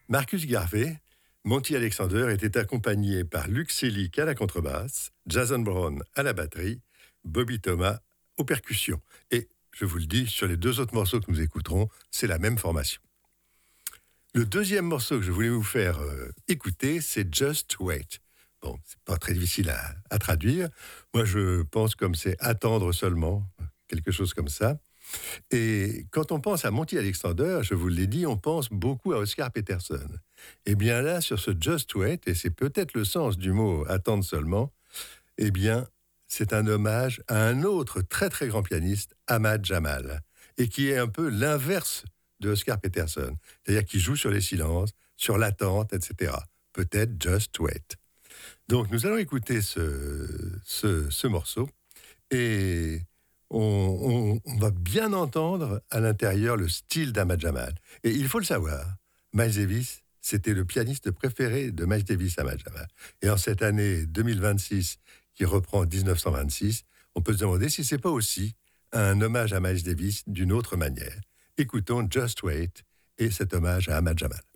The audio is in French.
Marcus Garvey, Monty Alexander était accompagné par Luc Selig à la contrebasse, Jason Brown à la batterie, Bobby Thomas aux percussions. Et je vous le dis, sur les deux autres morceaux que nous écouterons, c'est la même formation. Le deuxième morceau que je voulais vous faire écouter, c'est Just Wait. Bon, c'est pas très difficile à traduire. Moi, je pense comme c'est attendre seulement, quelque chose comme ça. Et quand on pense à Monty Alexander, je vous l'ai dit, on pense beaucoup à Oscar Peterson. Et bien là, sur ce Just Wait, et c'est peut-être le sens du mot attendre seulement, eh bien, c'est un hommage à un autre très très grand pianiste, Ahmad Jamal, et qui est un peu l'inverse de Oscar Peterson, c'est-à-dire qui joue sur les silences, sur l'attente, etc. Peut-être Just Wait. Donc nous allons écouter ce morceau, et on va bien entendre à l'intérieur le style d'Ahmad Jamal. Et il faut le savoir, Miles Davis, c'était le pianiste préféré de Miles Davis, Ahmad Jamal. Et en cette année 2026, qui reprend 1926, on peut se demander si c'est pas aussi un hommage à Miles Davis d'une autre manière. Écoutons Just Wait et cet hommage à Ahmad Jamal.